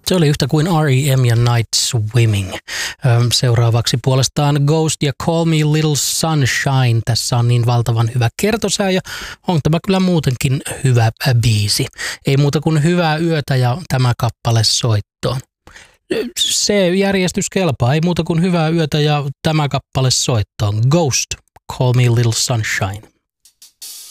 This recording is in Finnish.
Se oli yhtä kuin R.E.M. ja Night Swimming. Seuraavaksi puolestaan Ghost ja Call Me Little Sunshine. Tässä on niin valtavan hyvä kertosää ja on tämä kyllä muutenkin hyvä biisi. Ei muuta kuin hyvää yötä ja tämä kappale soittoon. Se järjestys kelpaa. Ei muuta kuin hyvää yötä ja tämä kappale soittoon. Ghost, Call Me Little Sunshine.